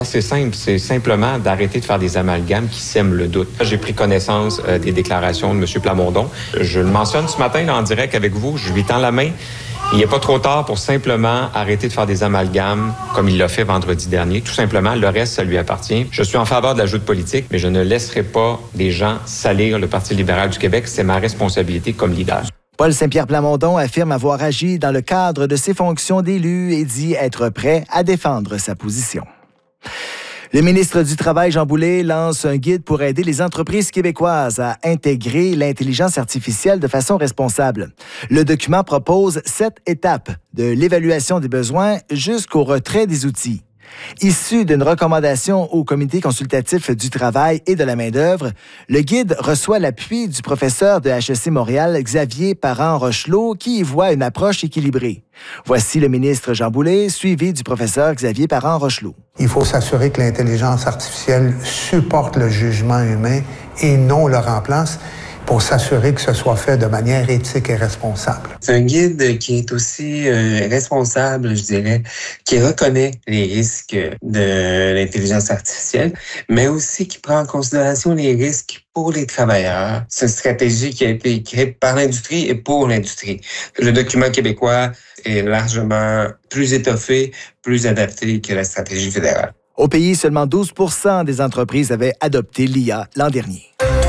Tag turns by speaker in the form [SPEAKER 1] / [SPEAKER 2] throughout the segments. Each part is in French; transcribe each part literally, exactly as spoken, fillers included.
[SPEAKER 1] C'est simple, c'est simplement d'arrêter de faire des amalgames qui sèment le doute. J'ai pris connaissance euh, des déclarations de M. Plamondon. Je le mentionne ce matin là, en direct avec vous, je lui tends la main. Il n'est pas trop tard pour simplement arrêter de faire des amalgames comme il l'a fait vendredi dernier. Tout simplement, le reste, ça lui appartient. Je suis en faveur de la joute politique, mais je ne laisserai pas des gens salir le Parti libéral du Québec. C'est ma responsabilité comme leader.
[SPEAKER 2] Paul Saint-Pierre Plamondon affirme avoir agi dans le cadre de ses fonctions d'élu et dit être prêt à défendre sa position. Le ministre du Travail, Jean Boulet, lance un guide pour aider les entreprises québécoises à intégrer l'intelligence artificielle de façon responsable. Le document propose sept étapes, de l'évaluation des besoins jusqu'au retrait des outils. Issu d'une recommandation au Comité consultatif du travail et de la main-d'œuvre, le guide reçoit l'appui du professeur de H E C Montréal, Xavier Parent-Rochelot, qui y voit une approche équilibrée. Voici le ministre Jean Boulet, suivi du professeur Xavier Parent-Rochelot.
[SPEAKER 3] Il faut s'assurer que l'intelligence artificielle supporte le jugement humain et non le remplace, pour s'assurer que ce soit fait de manière éthique et responsable.
[SPEAKER 4] C'est un guide qui est aussi euh, responsable, je dirais, qui reconnaît les risques de l'intelligence artificielle, mais aussi qui prend en considération les risques pour les travailleurs. C'est une stratégie qui a été écrite par l'industrie et pour l'industrie. Le document québécois est largement plus étoffé, plus adapté que la stratégie fédérale.
[SPEAKER 2] Au pays, seulement douze pour cent des entreprises avaient adopté l'I A l'an dernier.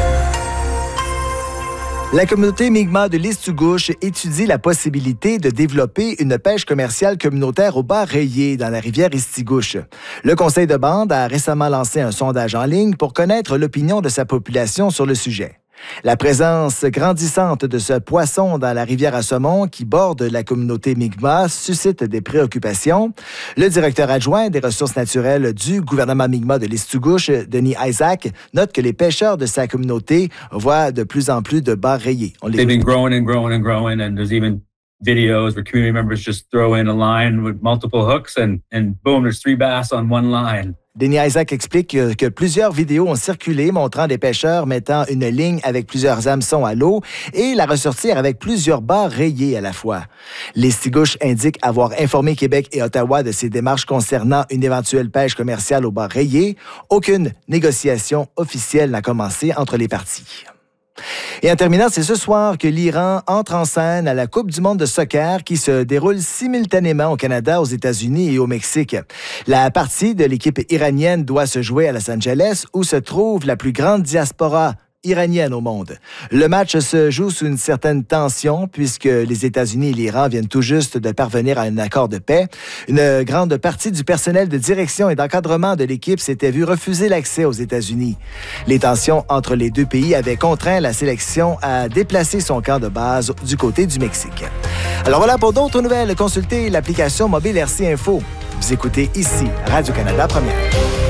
[SPEAKER 2] La communauté Mi'kmaq de l'Istugouche étudie la possibilité de développer une pêche commerciale communautaire au bar rayé dans la rivière Estigouche. Le conseil de bande a récemment lancé un sondage en ligne pour connaître l'opinion de sa population sur le sujet. La présence grandissante de ce poisson dans la rivière à saumon qui borde la communauté Mi'kmaq suscite des préoccupations. Le directeur adjoint des ressources naturelles du gouvernement Mi'kmaq de l'Istugouche, Denis Isaac, note que les pêcheurs de sa communauté voient de plus en plus de bars rayés.
[SPEAKER 5] They've been growing and growing and growing, and there's even videos where community members just throw in a line with multiple hooks and, and boom, there's three bass on one line.
[SPEAKER 2] Denis Isaac explique que, que plusieurs vidéos ont circulé montrant des pêcheurs mettant une ligne avec plusieurs hameçons à l'eau et la ressortir avec plusieurs barres rayées à la fois. L'Estigouche indique avoir informé Québec et Ottawa de ces démarches concernant une éventuelle pêche commerciale aux barres rayées. Aucune négociation officielle n'a commencé entre les parties. Et en terminant, c'est ce soir que l'Iran entre en scène à la Coupe du monde de soccer qui se déroule simultanément au Canada, aux États-Unis et au Mexique. La partie de l'équipe iranienne doit se jouer à Los Angeles, où se trouve la plus grande diaspora iranienne au monde. Le match se joue sous une certaine tension puisque les États-Unis et l'Iran viennent tout juste de parvenir à un accord de paix. Une grande partie du personnel de direction et d'encadrement de l'équipe s'était vu refuser l'accès aux États-Unis. Les tensions entre les deux pays avaient contraint la sélection à déplacer son camp de base du côté du Mexique. Alors voilà, pour d'autres nouvelles, consultez l'application mobile R C Info. Vous écoutez ici Radio-Canada Première.